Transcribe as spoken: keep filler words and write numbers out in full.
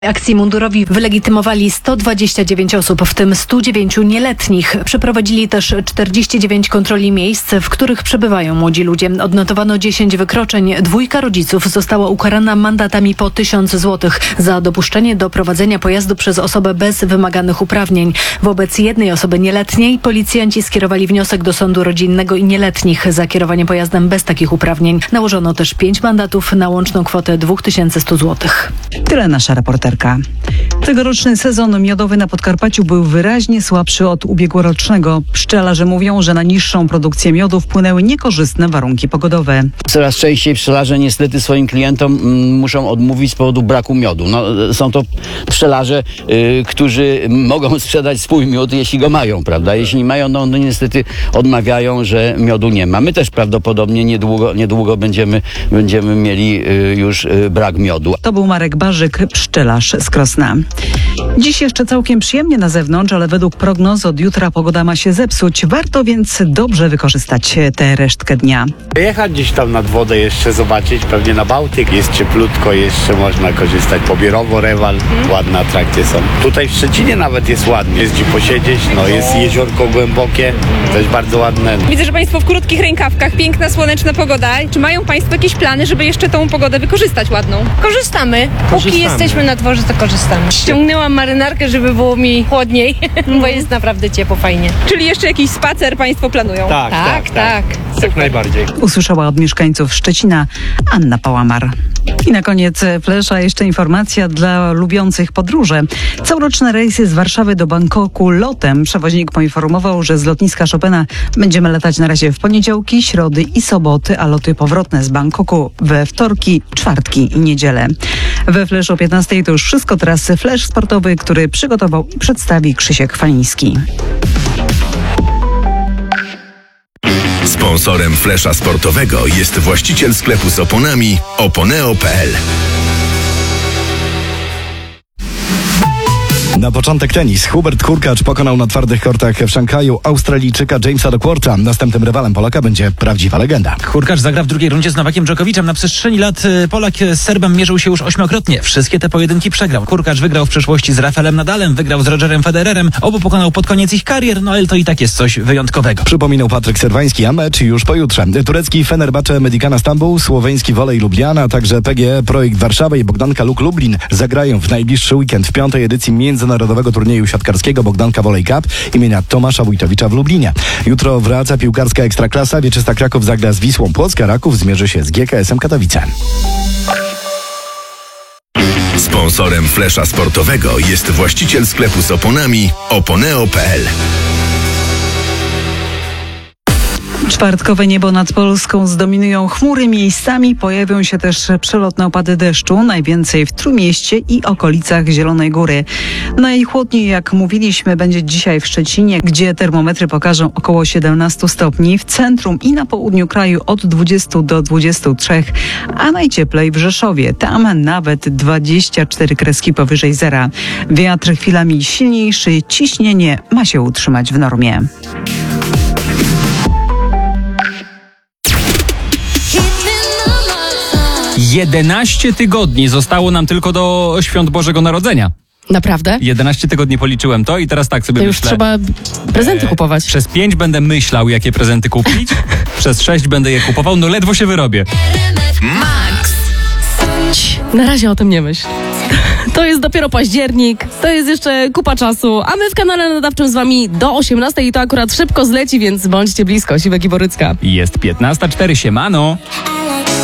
Akcji mundurowi wylegitymowali sto dwadzieścia dziewięć osób, w tym sto dziewięć nieletnich. Przeprowadzili też czterdzieści dziewięć kontroli miejsc, w których przebywają młodzi ludzie. Odnotowano dziesięć wykroczeń. Dwójka rodziców została ukarana mandatami po tysiąc złotych za dopuszczenie do prowadzenia pojazdu przez osobę bez wymaganych uprawnień. Wobec jednej osoby nieletniej policjanci skierowali wniosek do sądu rodzinnego i nieletnich za kierowanie pojazdem bez takich uprawnień. Nałożono też pięć mandatów na łączną kwotę dwa tysiące sto złotych. Tyle nasza reporterka. Tegoroczny sezon miodowy na Podkarpaciu był wyraźnie słabszy od ubiegłorocznego. Pszczelarze mówią, że na niższą produkcję miodu wpłynęły niekorzystne warunki pogodowe. Coraz częściej pszczelarze niestety swoim klientom mm, muszą odmówić z powodu braku miodu. No, są to pszczelarze, y, którzy mogą sprzedać swój miód, jeśli go mają, prawda? Jeśli nie mają, no, no niestety odmawiają, że miodu nie ma. My też prawdopodobnie niedługo, niedługo będziemy, będziemy mieli y, już y, brak miodu. To był Marek Barzyk, pszczelarz z Krosna. Dziś jeszcze całkiem przyjemnie na zewnątrz, ale według prognoz od jutra pogoda ma się zepsuć. Warto więc dobrze wykorzystać tę resztkę dnia. Jechać gdzieś tam nad wodę jeszcze zobaczyć, pewnie na Bałtyk. Jest cieplutko, jeszcze można korzystać. Pobierowo, Rewal, ładne atrakcje są. Tutaj w Szczecinie nawet jest ładnie. Jest gdzie posiedzieć, no jest jeziorko głębokie, też bardzo ładne. Widzę, że Państwo w krótkich rękawkach, piękna, słoneczna pogoda. Czy mają Państwo jakieś plany, żeby jeszcze tą pogodę wykorzystać ładną? Korzystamy. Póki Korzystamy. jesteśmy na dworze, to korzystamy. Ściągnęłam marynarkę, żeby było mi chłodniej, bo jest naprawdę ciepło, fajnie. Czyli jeszcze jakiś spacer Państwo planują? Tak, tak, tak. tak. Jak najbardziej. Usłyszała od mieszkańców Szczecina Anna Pałamar. I na koniec flesza jeszcze informacja dla lubiących podróże. Całoroczne rejsy z Warszawy do Bangkoku lotem. Przewoźnik poinformował, że z lotniska Chopina będziemy latać na razie w poniedziałki, środy i soboty, a loty powrotne z Bangkoku we wtorki, czwartki i niedzielę. We Fleszu o piętnastej to już wszystko. Teraz flesz sportowy, który przygotował i przedstawi Krzysiek Faliński. Sponsorem flesza sportowego jest właściciel sklepu z oponami oponeo kropka p l. Na początek tenis. Hubert Hurkacz pokonał na twardych kortach w Szanghaju Australijczyka Jamesa Ducworta. Następnym rywalem Polaka będzie prawdziwa legenda. Hurkacz zagra w drugiej rundzie z Nowakiem Dżokowiczem. Na przestrzeni lat Polak z Serbem mierzył się już ośmiokrotnie. Wszystkie te pojedynki przegrał. Hurkacz wygrał w przeszłości z Rafaelem Nadalem, wygrał z Rogerem Federerem. Obu pokonał pod koniec ich karier, no ale to i tak jest coś wyjątkowego. Przypominał Patryk Serwański, a mecz już pojutrze. Turecki Fenerbahce Medicana Stambuł, słoweński Wolej Lubliana, także P G E Projekt Warszawa i Bogdanka Luk Lublin zagrają w najbliższy weekend w piątej edycji międzynarodowego turnieju siatkarskiego Bogdanka Volley Cup imienia Tomasza Wójtowicza w Lublinie. Jutro wraca piłkarska Ekstraklasa. Wieczysta Kraków zagra z Wisłą Płock, a Raków zmierzy się z G K S-em Katowice. Sponsorem flesza sportowego jest właściciel sklepu z oponami oponeo kropka p l. Czwartkowe niebo nad Polską zdominują chmury. Miejscami pojawią się też przelotne opady deszczu, najwięcej w Trójmieście i okolicach Zielonej Góry. Najchłodniej, jak mówiliśmy, będzie dzisiaj w Szczecinie, gdzie termometry pokażą około siedemnaście stopni, w centrum i na południu kraju od dwudziestu do dwudziestu trzech, a najcieplej w Rzeszowie. Tam nawet dwadzieścia cztery kreski powyżej zera. Wiatr chwilami silniejszy, ciśnienie ma się utrzymać w normie. jedenaście tygodni zostało nam tylko do świąt Bożego Narodzenia. Naprawdę? jedenaście tygodni policzyłem to i teraz tak sobie to myślę. już trzeba prezenty e, kupować. Przez pięć będę myślał, jakie prezenty kupić. Przez sześć będę je kupował. No ledwo się wyrobię. Max! Na razie o tym nie myśl. To jest dopiero październik, to jest jeszcze kupa czasu, a my w kanale nadawczym z wami do osiemnastej i to akurat szybko zleci, więc bądźcie blisko. Siwek i Borycka. Jest piętnasta cztery, siemano.